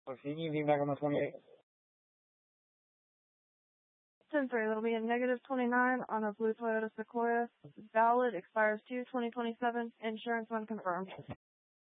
I'll see you back on the 28th. 10-3, that'll be a negative 29 on a blue Toyota Sequoia. Valid, expires 2/2027, insurance unconfirmed.